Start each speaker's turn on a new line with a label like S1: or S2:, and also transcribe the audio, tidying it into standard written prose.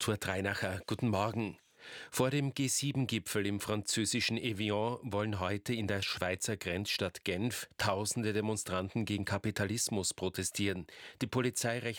S1: Arthur Treinacher, guten Morgen. Vor dem G7-Gipfel im französischen Evian wollen heute in der Schweizer Grenzstadt Genf tausende Demonstranten gegen Kapitalismus protestieren. Die Polizei rechnet